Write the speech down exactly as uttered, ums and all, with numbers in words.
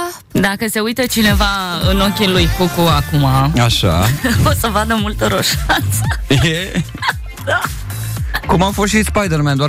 Dacă se uită cineva în ochii lui Cucu acum, așa, o să vadă multă roșanță. E? Da. Cum a fost și Spider-Man, doar